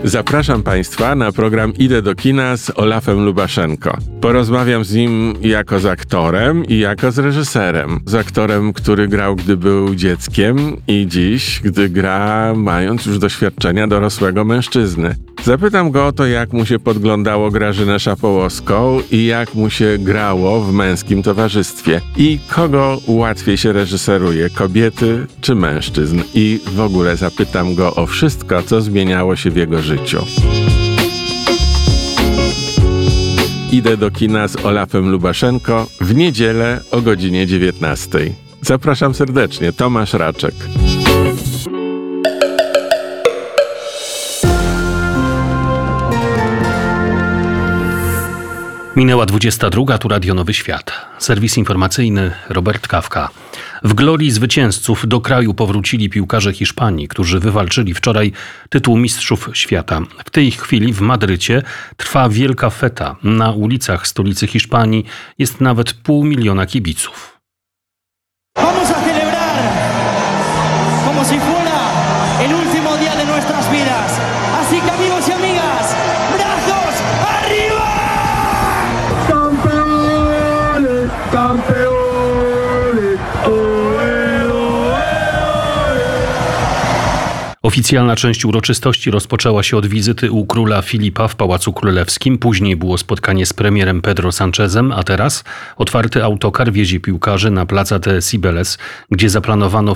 Zapraszam Państwa na program Idę do kina z Olafem Lubaszenko. Porozmawiam z nim jako z aktorem i jako z reżyserem. Z aktorem, który grał, gdy był dzieckiem i dziś, gdy gra, mając już doświadczenia dorosłego mężczyzny. Zapytam go o to, jak mu się podglądało Grażynę Szapołowską i jak mu się grało w męskim towarzystwie. I kogo łatwiej się reżyseruje, kobiety czy mężczyzn. I w ogóle zapytam go o wszystko, co zmieniało się w jego życiu. Idę do kina z Olafem Lubaszenko w niedzielę o godzinie 19. Zapraszam serdecznie, Tomasz Raczek. Minęła 22, tu Radio Nowy Świat. Serwis informacyjny Robert Kawka. W glorii zwycięzców do kraju powrócili piłkarze Hiszpanii, którzy wywalczyli wczoraj tytuł Mistrzów Świata. W tej chwili w Madrycie trwa wielka feta. Na ulicach stolicy Hiszpanii jest nawet 500 000 kibiców. Vamos a celebrar como si fuera el último día de nuestras vidas. Así que amigos y amigas, brazos arriba! Campeones, campeones, oe, oe, oe. Oficjalna część uroczystości rozpoczęła się od wizyty u króla Filipa w Pałacu Królewskim. Później było spotkanie z premierem Pedro Sánchezem, a teraz otwarty autokar wiezie piłkarzy na Plaza de Cibeles, gdzie zaplanowano